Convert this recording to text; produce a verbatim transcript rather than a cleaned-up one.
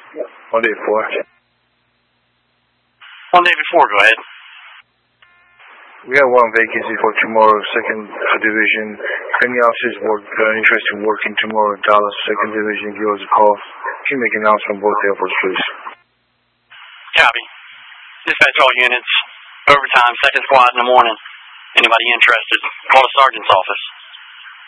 On day four. On day before, go ahead. We have one vacancy for tomorrow, second division. If any officers work, uh, interested in working tomorrow in Dallas, second division, give us a call. Can you make an announcement both airports, please? Copy. Dispatch all units. Overtime, second squad in the morning. Anybody interested, call the sergeant's office.